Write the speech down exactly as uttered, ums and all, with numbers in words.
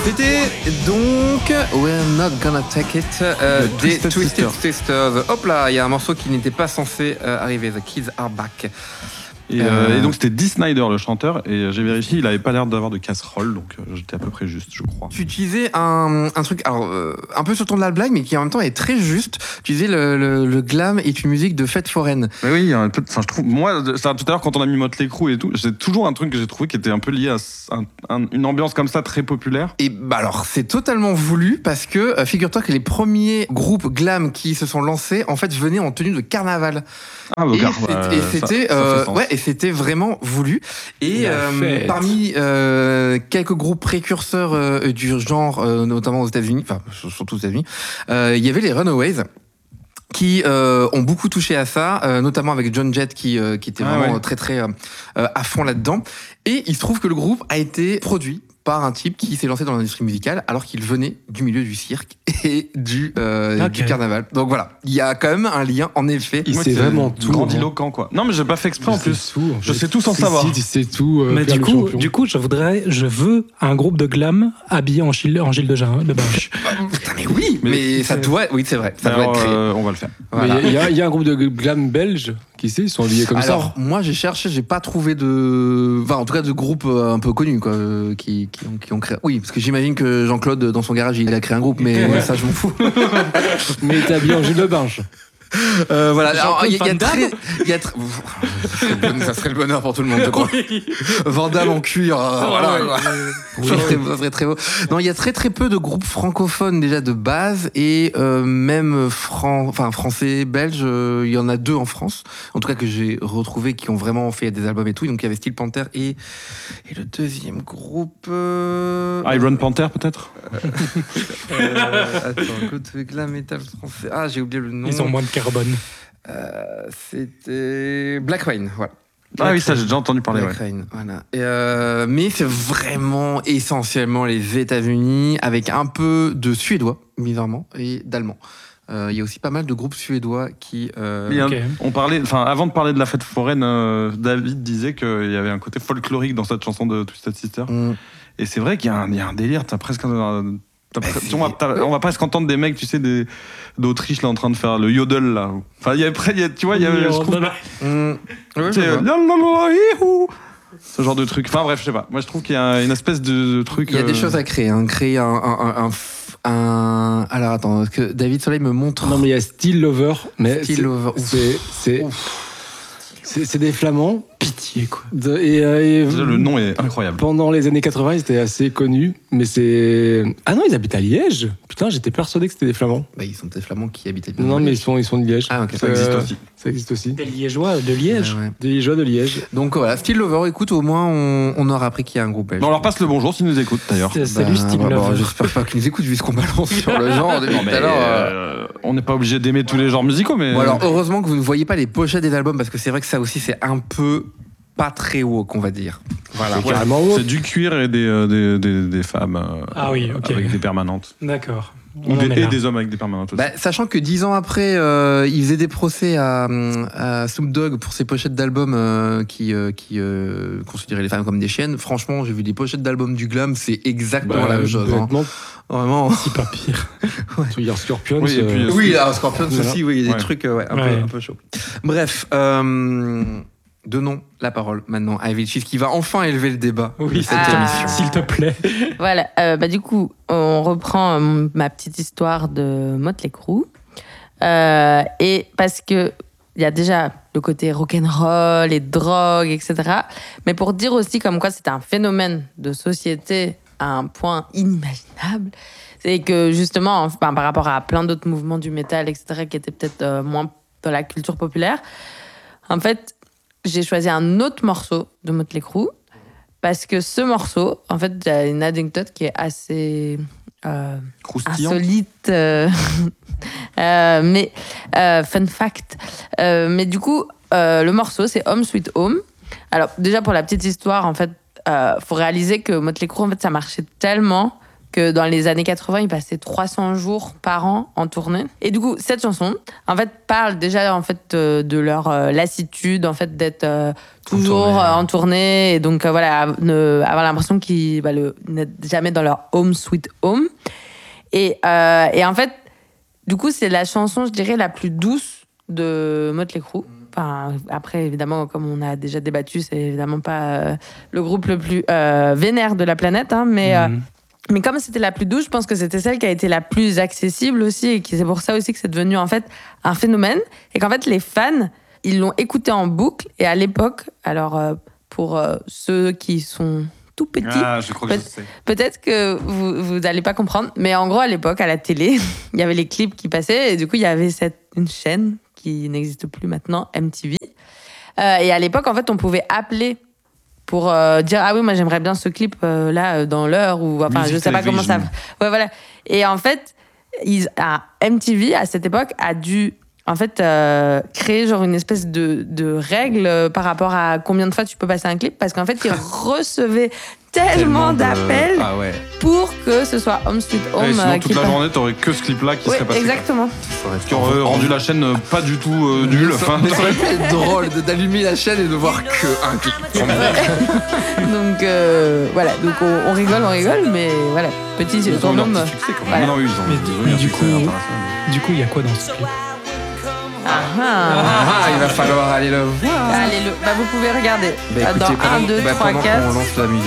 C'était donc We're Not Gonna Take It euh, des Twisted Twisted Sisters. Sisters. Hop là, il y a un morceau qui n'était pas censé euh, arriver. The Kids Are Back. Et, Euh, euh, et donc c'était Dee Snider le chanteur, et j'ai vérifié, il avait pas l'air d'avoir de casserole, donc euh, j'étais à peu près juste, je crois. Tu utilisais un, un truc, alors euh, un peu sur ton de la blague, mais qui en même temps est très juste. Tu disais le, le, le glam est une musique de fête foraine. Mais oui, un peu, enfin je trouve, moi, ça, tout à l'heure quand on a mis Motley Crue et tout, c'est toujours un truc que j'ai trouvé qui était un peu lié à un, un, une ambiance comme ça très populaire. Et bah alors c'est totalement voulu parce que euh, figure-toi que les premiers groupes glam qui se sont lancés en fait venaient en tenue de carnaval. Ah, bah, Et car, c'était- euh, et ça- c'était ça fait euh, sens. ouais et c'était vraiment voulu et La euh, fête. parmi euh, quelques groupes précurseurs euh, du genre euh, notamment aux États-Unis, enfin surtout aux États-Unis, euh, il y avait les Runaways qui euh, ont beaucoup touché à ça, euh, notamment avec John Jett qui euh, qui était Ah vraiment ouais. très très euh, à fond là-dedans. Et il se trouve que le groupe a été produit par un type qui s'est lancé dans l'industrie musicale alors qu'il venait du milieu du cirque et du euh, Ok. du carnaval. Donc voilà, il y a quand même un lien en effet. Il Moi, sait c'est vraiment tout. grandiloquent, quoi. Non, mais j'ai pas fait exprès en Je plus. sais tout, en Je fait. sais tout sans Si, savoir. Si, tu sais tout. euh, Mais Pierre du le coup, champion. du coup, je voudrais, je veux un groupe de glam habillé en Gilles, en Gilles de, Gin- de Binche. Putain, mais oui, mais, Mais ça doit, oui c'est vrai, ça Alors, doit être créé. euh, on va le faire. Mais Voilà. il y, a- il y a un groupe de glam belge qui sait, ils sont habillés comme Alors ça. moi j'ai cherché, j'ai pas trouvé de, enfin en tout cas de groupes euh, un peu connus quoi, euh, qui, qui, ont, qui ont créé. Oui, parce que j'imagine que Jean-Claude dans son garage il a créé un groupe, mais Ouais. ça je m'en fous. Mais t'es habillé en Gilles de Binche. Euh, voilà, alors, il y, a- il y a Van Damme très, il y a très- ça serait le bonheur- ça serait le bonheur pour tout le monde, je crois. Van Damme en cuir, euh, voilà. quoi. Ça, serait, ça serait très beau. Non, il y a très très peu de groupes francophones déjà de base et euh, même fran... enfin français, belges, euh, il y en a deux en France, en tout cas que j'ai retrouvé qui ont vraiment fait des albums et tout. Donc il y avait Steel Panther et et le deuxième groupe. Euh... Iron Panther, peut-être. euh, attends, groupe de glam metal français. Ah, j'ai oublié le nom. Ils ont moins de carbone. Euh, c'était Black Rain, voilà. Ah oui, ça, j'ai déjà entendu parler, Black ouais. Rain, voilà. Et euh, mais c'est vraiment essentiellement les États-Unis avec un peu de suédois, bizarrement, et d'allemand. Euh, Il y a aussi pas mal de groupes suédois qui. Euh, Mais il y a un- Ok. On parlait, enfin, avant de parler de la fête foraine, euh, David disait qu'il y avait un côté folklorique dans cette chanson de Twisted Sister. ont- Et c'est vrai qu'il y, a un- il y a un délire. T'as presque, un- t'as Bah, pre- c'est- on, va, t'as- on va presque entendre des mecs, tu sais, des, d'Autriche là en train de faire le yodel là. Enfin, il y a, après, il y a- tu vois, il y a, je trouve, Non, non. Mmh. Ouais, tu je sais, vois. la, la, la, ihou, ce genre de truc. Enfin bref, je sais pas. Moi, je trouve qu'il y a une espèce de, de truc. Il y a des euh, choses à créer, hein. Créer un, un, un, un, f- un- Alors attends, parce que David Soleil me montre. Non, mais il y a Steel Lover. Mais Steel c'est- Lover. Ouf. C'est, c'est, c'est, c'est des Flamands. Pitié, quoi. De- et, euh, et- déjà, le nom est incroyable. Pendant les années quatre-vingts, ils étaient assez connus. Mais c'est. Ah non, ils habitent à Liège. Putain, j'étais persuadé que c'était des Flamands. Bah, ils sont des Flamands qui habitent à Non, mais ils sont, ils sont de Liège. Ah, ok. Ça existe aussi. Ça existe aussi. Des Liégeois de Liège. Ouais, ouais. Des Liégeois de Liège. Donc voilà, Steel Lover, écoute, au moins on, on aura appris qu'il y a un groupe belge. Bon, on leur passe le bonjour s'ils nous écoutent d'ailleurs. C'est- Salut, Bah, Steve bah, bah, Lover. J'espère pas qu'ils nous écoutent vu ce qu'on balance sur le genre depuis Non, tout mais, à l'heure. euh. euh, on n'est pas obligé d'aimer tous les genres musicaux, mais. Bon alors heureusement que vous ne voyez pas les pochettes des albums parce que c'est vrai que ça aussi c'est un peu pas très woke on va dire. Voilà. C'est carrément woke. C'est du cuir et des, euh, des, des, des femmes euh, Ah oui, ok. avec des permanentes. D'accord. Ou On des, en est et là. des hommes avec des permanentes aussi. Bah, sachant que dix ans après, euh, il faisait des procès à, à Snoop Dogg pour ses pochettes d'albums euh, qui, euh, qui euh, considéraient les femmes comme des chiennes. Franchement, j'ai vu des pochettes d'albums du glam, c'est exactement Bah, la même chose. Hein. bêtement, Vraiment. Si pas pire. tu regardes Scorpions. Oui, et puis, euh, Oui, là, Scorpions Voilà. aussi, oui, il y a des Ouais. trucs euh, ouais, un, Ouais. Peu, un peu chaud. Bref, euh, donnons la parole maintenant à Evelychis qui va enfin élever le débat Oui, de cette Ah. émission. S'il te plaît. Voilà, euh, bah, du coup, on reprend euh, ma petite histoire de Motley Crue. Euh, et parce que il y a déjà le côté rock'n'roll, les drogues, et cetera. Mais pour dire aussi comme quoi c'était un phénomène de société à un point inimaginable, c'est que justement, enfin, par rapport à plein d'autres mouvements du métal, et cetera, qui étaient peut-être euh, moins dans la culture populaire, en fait, j'ai choisi un autre morceau de Motley Crue parce que ce morceau, en fait, il y a une anecdote qui est assez euh, Croustillant. insolite, euh, euh, mais euh, fun fact. Euh, mais du coup, euh, le morceau, c'est Home Sweet Home. Alors, déjà, pour la petite histoire, en fait, euh, faut réaliser que Motley Crue, en fait, ça marchait tellement que dans les années quatre-vingts, ils passaient trois cents jours par an en tournée. Et du coup, cette chanson, en fait, parle déjà en fait euh, de leur euh, lassitude, en fait, d'être euh, toujours en tournée. Euh, en tournée, et donc euh, voilà, ne, avoir l'impression qu'ils bah, le, n'être jamais dans leur home sweet home. Et, euh, et en fait, du coup, c'est la chanson, je dirais, la plus douce de Motley Crue. Enfin, après, évidemment, comme on a déjà débattu, c'est évidemment pas euh, le groupe le plus euh, vénère de la planète, hein, mais, mmh. euh, mais comme c'était la plus douce, je pense que c'était celle qui a été la plus accessible aussi, et c'est pour ça aussi que c'est devenu en fait un phénomène, et qu'en fait les fans, ils l'ont écouté en boucle, et à l'époque, alors euh, pour euh, ceux qui sont tout petits, ah, je crois que peut- je sais. peut-être que vous vous allez pas comprendre, mais en gros à l'époque à la télé, il y avait les clips qui passaient, et du coup il y avait cette une chaîne qui n'existe plus maintenant, M T V. Euh, et à l'époque, en fait, on pouvait appeler pour euh, dire ah oui, moi j'aimerais bien ce clip euh, là dans l'heure, ou enfin Music je sais pas comment ça. Ouais, voilà. Et en fait, ils, ah, M T V à cette époque a dû en fait euh, créer genre une espèce de de règle par rapport à combien de fois tu peux passer un clip, parce qu'en fait ils recevaient tellement, tellement de... d'appels ah ouais. pour que ce soit Home Sweet Home. Ouais, sinon, euh, toute la pas... journée, t'aurais que ce clip-là qui ouais, serait passé. Exactement. Qui aurait rendu la chaîne pas du tout euh, nulle. Enfin, ça aurait pu être drôle de, d'allumer la chaîne et de voir que un clip. Donc euh, voilà, donc on, on rigole, on rigole, mais voilà, petit surnom. Voilà. Non, oui, ils ont, mais, ils ont mais un du succès coup, du coup, il y a quoi dans ce clip? Ah, ah, ah, il va falloir aller le voir. Allez, le, bah vous pouvez regarder. Bah, écoutez, dans pendant, un, deux, bah, trois, pendant quatre. qu'on lance la musique.